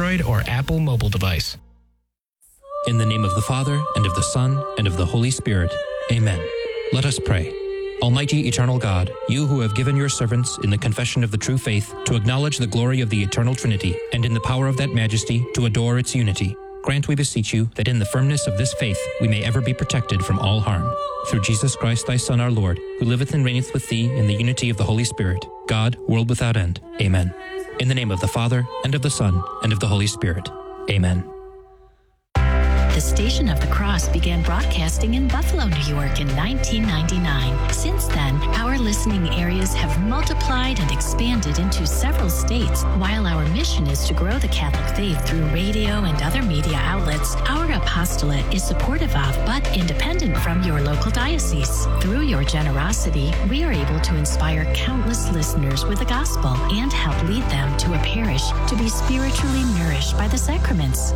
Android or Apple mobile device. In the name of the Father, and of the Son, and of the Holy Spirit. Amen. Let us pray. Almighty eternal God, you who have given your servants in the confession of the true faith to acknowledge the glory of the eternal Trinity, and in the power of that majesty to adore its unity, grant, we beseech you, that in the firmness of this faith we may ever be protected from all harm. Through Jesus Christ, thy Son, our Lord, who liveth and reigneth with thee in the unity of the Holy Spirit, God, world without end. Amen. In the name of the Father, and of the Son, and of the Holy Spirit. Amen. The Station of the Cross began broadcasting in Buffalo, New York in 1999. Since then, our listening areas have multiplied and expanded into several states. While our mission is to grow the Catholic faith through radio and other media outlets, our apostolate is supportive of but independent from your local diocese. Through your generosity, we are able to inspire countless listeners with the gospel and help lead them to a parish to be spiritually nourished by the sacraments.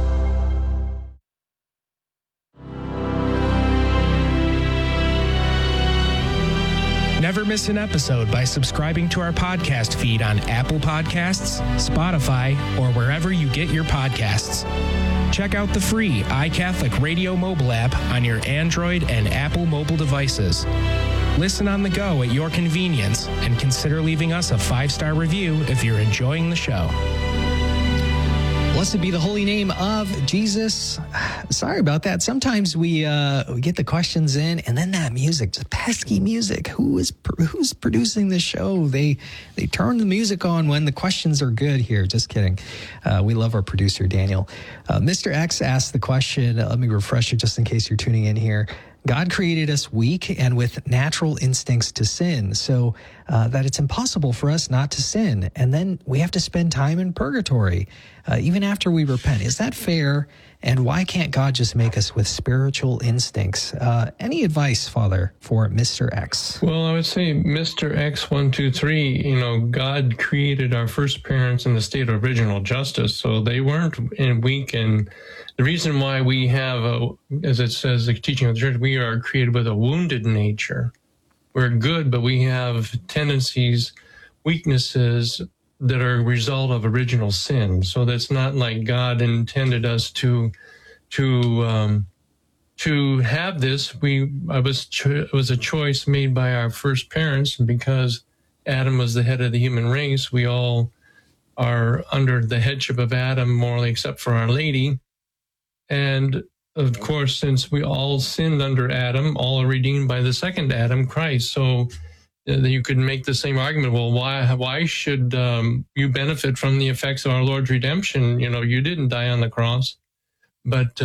Never miss an episode by subscribing to our podcast feed on Apple Podcasts, Spotify, or wherever you get your podcasts. Check out the free iCatholic Radio mobile app on your Android and Apple mobile devices. Listen on the go at your convenience, and consider leaving us a 5-star review if you're enjoying the show. Blessed be the holy name of Jesus. Sorry about that. Sometimes we get the questions in, and then that music, just pesky music. Who's producing the show? They turn the music on when the questions are good here. Just kidding. We love our producer, Daniel. Mr. X asked the question. Let me refresh it just in case you're tuning in here. God created us weak and with natural instincts to sin, so that it's impossible for us not to sin. And then we have to spend time in purgatory, even after we repent. Is that fair? And why can't God just make us with spiritual instincts? Any advice, Father, for Mr. X? Well, I would say Mr. X 123, God created our first parents in the state of original justice, so they weren't weak. And the reason why we have, as it says, the teaching of the church, we are created with a wounded nature. We're good, but we have tendencies, weaknesses that are a result of original sin. So that's not like God intended us to have this. It was a choice made by our first parents, and because Adam was the head of the human race, we all are under the headship of Adam morally, except for Our Lady. And of course, since we all sinned under Adam, all are redeemed by the second Adam, Christ. So you could make the same argument. Well, why should you benefit from the effects of our Lord's redemption? You didn't die on the cross, but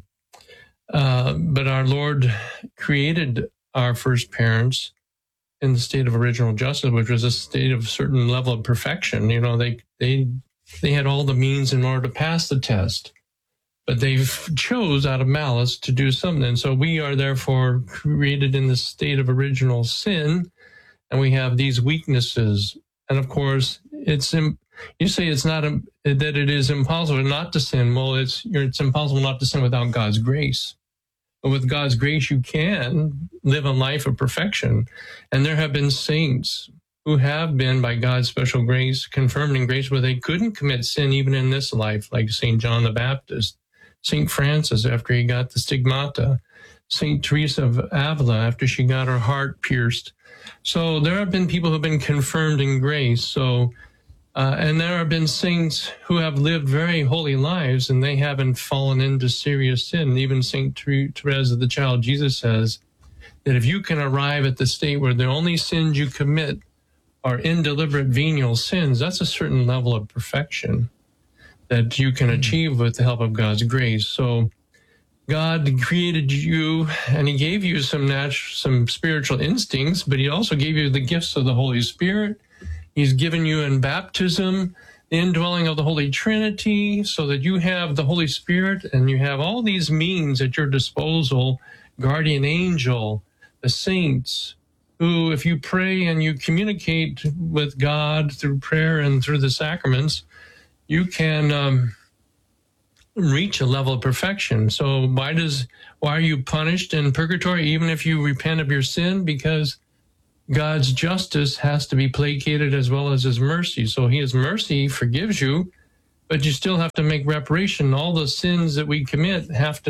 our Lord created our first parents in the state of original justice, which was a state of certain level of perfection. They had all the means in order to pass the test, but they chose out of malice to do something. And so we are therefore created in the state of original sin, and we have these weaknesses. And of course, you say it's not that it is impossible not to sin. Well, it's impossible not to sin without God's grace. But with God's grace, you can live a life of perfection. And there have been saints who have been, by God's special grace, confirmed in grace, where they couldn't commit sin even in this life, like St. John the Baptist, St. Francis after he got the stigmata, St. Teresa of Avila after she got her heart pierced. So there have been people who have been confirmed in grace. So, and there have been saints who have lived very holy lives, and they haven't fallen into serious sin. Even St. Teresa, the Child Jesus, says that if you can arrive at the state where the only sins you commit are indeliberate venial sins, that's a certain level of perfection that you can achieve with the help of God's grace. So God created you, and he gave you some spiritual instincts, but he also gave you the gifts of the Holy Spirit. He's given you in baptism the indwelling of the Holy Trinity, so that you have the Holy Spirit and you have all these means at your disposal, guardian angel, the saints, who, if you pray and you communicate with God through prayer and through the sacraments, you can reach a level of perfection. So why are you punished in purgatory even if you repent of your sin? Because God's justice has to be placated as well as his mercy. So his mercy forgives you, but you still have to make reparation. All the sins that we commit have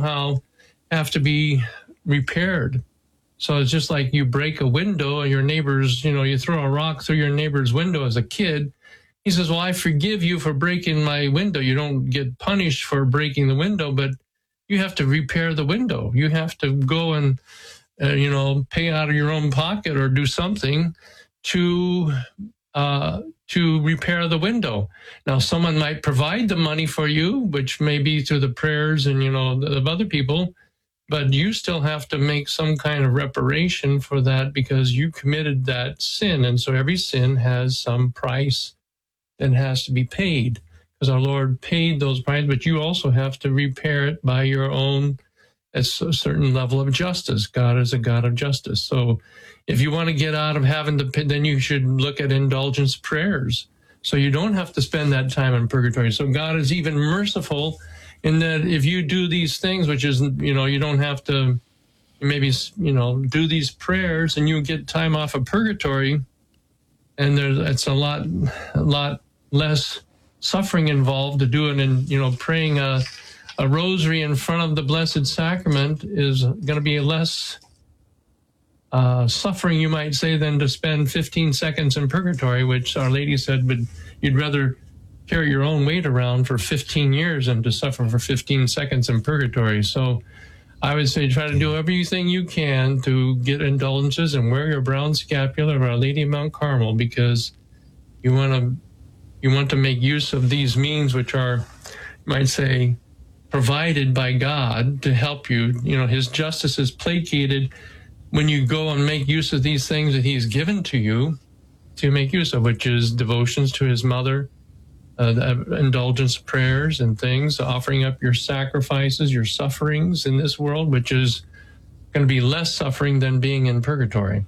to be repaired. So it's just like you break a window and your neighbor's, you throw a rock through your neighbor's window as a kid. He says, well, I forgive you for breaking my window. You don't get punished for breaking the window, but you have to repair the window. You have to go and, pay out of your own pocket or do something to repair the window. Now, someone might provide the money for you, which may be through the prayers and, of other people, but you still have to make some kind of reparation for that because you committed that sin. And so every sin has some price that has to be paid because our Lord paid those prices, but you also have to repair it by your own, at a certain level of justice. God is a God of justice. So if you want to get out of having to pay, then you should look at indulgence prayers. So you don't have to spend that time in purgatory. So God is even merciful in that if you do these things, which is, you don't have to maybe, do these prayers and you get time off of purgatory, and it's a lot less suffering involved to do it. And, praying a rosary in front of the Blessed Sacrament is going to be less suffering, you might say, than to spend 15 seconds in purgatory, which Our Lady said, but you'd rather carry your own weight around for 15 years than to suffer for 15 seconds in purgatory. So I would say try to do everything you can to get indulgences and wear your brown scapular of Our Lady of Mount Carmel, because you want to make use of these means, which are, you might say, provided by God to help you. His justice is placated when you go and make use of these things that he's given to you to make use of, which is devotions to his mother, the indulgence prayers and things, offering up your sacrifices, your sufferings in this world, which is going to be less suffering than being in purgatory.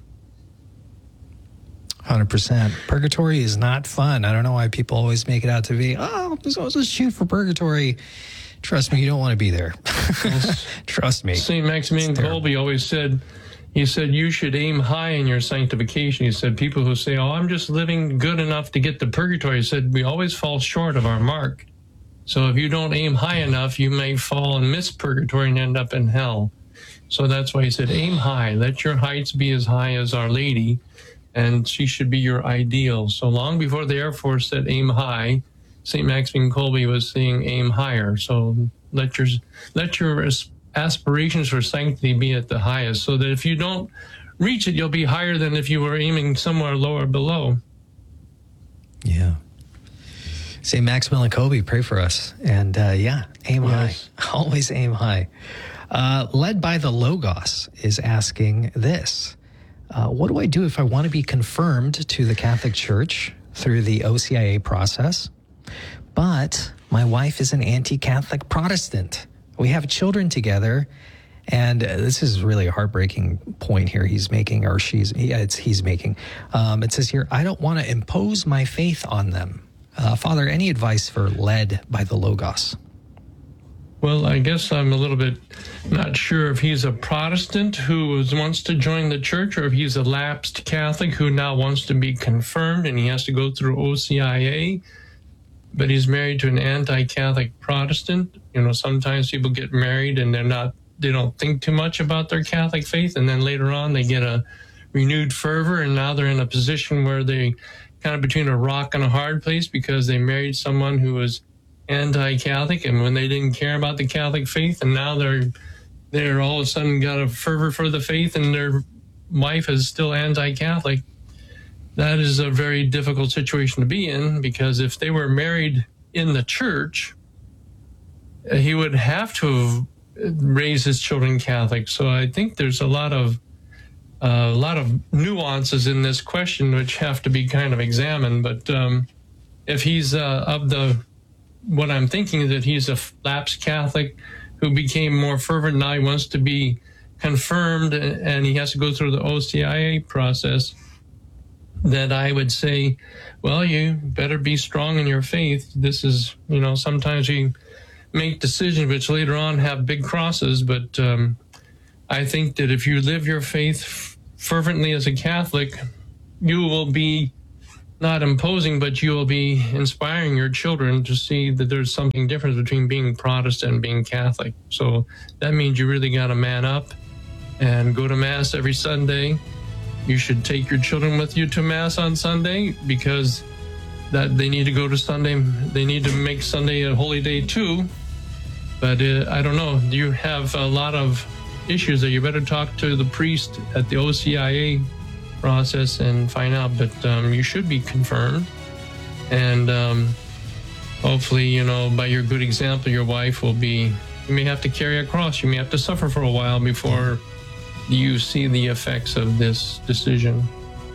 100%. Purgatory is not fun. I don't know why people always make it out to be, I'll just shoot for purgatory. Trust me, you don't want to be there. Trust me. St. Maximilian Kolbe always said, he said, you should aim high in your sanctification. He said, people who say, I'm just living good enough to get to purgatory, he said, we always fall short of our mark. So if you don't aim high enough, you may fall and miss purgatory and end up in hell. So that's why he said, aim high. Let your heights be as high as Our Lady, and she should be your ideal. So long before the Air Force said aim high, St. Maximilian Kolbe was saying aim higher. So let your aspirations for sanctity be at the highest, so that if you don't reach it, you'll be higher than if you were aiming somewhere lower below. Yeah. St. Maximilian Kolbe, pray for us. And aim high. Always aim high. Led by the Logos is asking this. What do I do if I want to be confirmed to the Catholic Church through the OCIA process, but my wife is an anti-Catholic Protestant? We have children together, and this is really a heartbreaking point here he's making, or he's making. It says here, I don't want to impose my faith on them. Father, any advice for led by the Logos? Well, I guess I'm a little bit not sure if he's a Protestant who wants to join the church, or if he's a lapsed Catholic who now wants to be confirmed and he has to go through OCIA, but he's married to an anti-Catholic Protestant. Sometimes people get married and they don't think too much about their Catholic faith, and then later on they get a renewed fervor, and now they're in a position where they kind of between a rock and a hard place because they married someone who was anti-Catholic, and when they didn't care about the Catholic faith, and now they're all of a sudden got a fervor for the faith, and their wife is still anti-Catholic. That is a very difficult situation to be in, because if they were married in the church, he would have to raise his children Catholic. So I think there's a lot of nuances in this question which have to be kind of examined. But if he's what I'm thinking is that he's a lapsed Catholic who became more fervent, now he wants to be confirmed, and he has to go through the OCIA process, that I would say, well, you better be strong in your faith. This is, sometimes we make decisions which later on have big crosses, but I think that if you live your faith fervently as a Catholic, you will be not imposing, but you will be inspiring your children to see that there's something different between being Protestant and being Catholic. So that means you really got to man up and go to Mass every Sunday. You should take your children with you to Mass on Sunday, because that they need to go to Sunday. They need to make Sunday a holy day too. But I don't know. You have a lot of issues that you better talk to the priest at the OCIA process and find out. But you should be confirmed. And hopefully, by your good example, your wife will be, you may have to carry a cross. You may have to suffer for a while before you see the effects of this decision.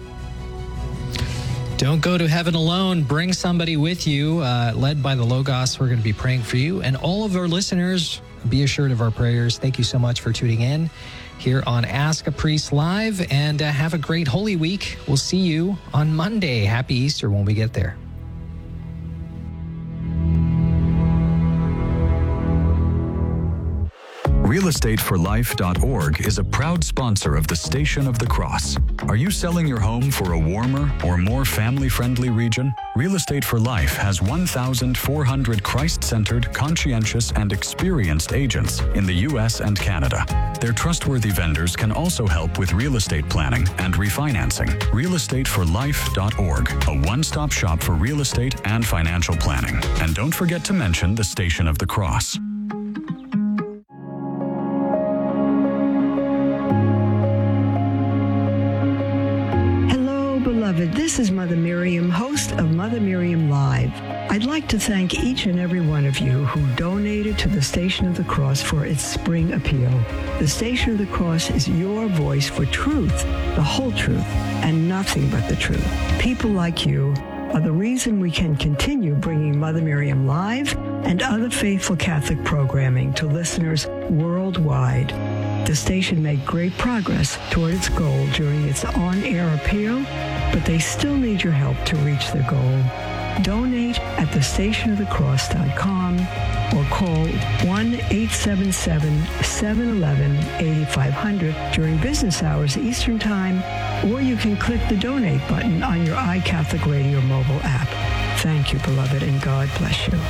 Don't go to heaven alone. Bring somebody with you. Led by the Logos, we're going to be praying for you. And all of our listeners, be assured of our prayers. Thank you so much for tuning in here on Ask a Priest Live. And have a great Holy Week. We'll see you on Monday. Happy Easter when we get there. realestateforlife.org is a proud sponsor of the Station of the Cross. Are you selling your home for a warmer or more family-friendly region? Real Estate for Life has 1,400 Christ-centered, conscientious, and experienced agents in the U.S. and Canada. Their trustworthy vendors can also help with real estate planning and refinancing. realestateforlife.org, a one-stop shop for real estate and financial planning. And don't forget to mention the Station of the Cross. This is Mother Miriam, host of Mother Miriam Live. I'd like to thank each and every one of you who donated to the Station of the Cross for its spring appeal. The Station of the Cross is your voice for truth, the whole truth, and nothing but the truth. People like you are the reason we can continue bringing Mother Miriam Live and other faithful Catholic programming to listeners worldwide. The station made great progress toward its goal during its on-air appeal, but they still need your help to reach their goal. Donate at thestationofthecross.com or call 1-877-711-8500 during business hours Eastern Time, or you can click the donate button on your iCatholic Radio mobile app. Thank you, beloved, and God bless you.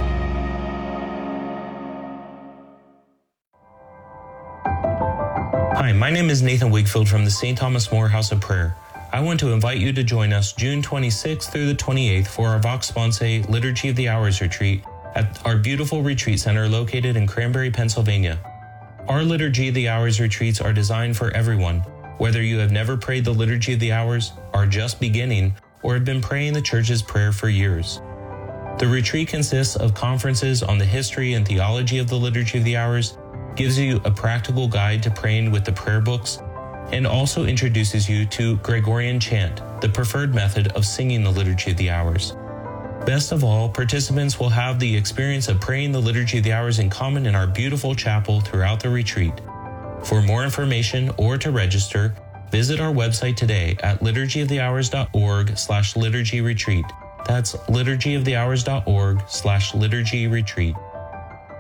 Hi, my name is Nathan Wigfield from the St. Thomas More House of Prayer. I want to invite you to join us June 26th through the 28th for our Vox Sponsae Liturgy of the Hours retreat at our beautiful retreat center located in Cranberry, Pennsylvania. Our Liturgy of the Hours retreats are designed for everyone, whether you have never prayed the Liturgy of the Hours, are just beginning, or have been praying the Church's prayer for years. The retreat consists of conferences on the history and theology of the Liturgy of the Hours, gives you a practical guide to praying with the prayer books, and also introduces you to Gregorian chant, the preferred method of singing the Liturgy of the Hours. Best of all, participants will have the experience of praying the Liturgy of the Hours in common in our beautiful chapel throughout the retreat. For more information or to register, visit our website today at liturgyofthehours.org/liturgy retreat. That's liturgyofthehours.org/liturgy retreat.